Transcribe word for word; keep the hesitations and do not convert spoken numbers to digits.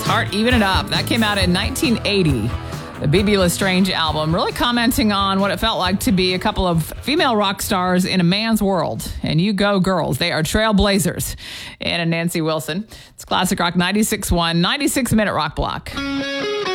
It's Heart Even It Up. That came out in nineteen eighty. The B B Lestrange album, really commenting on what it felt like to be a couple of female rock stars in a man's world. And you go, girls. They are trailblazers. Ann and Nancy Wilson. It's Classic Rock ninety-six point one, ninety-six minute rock block.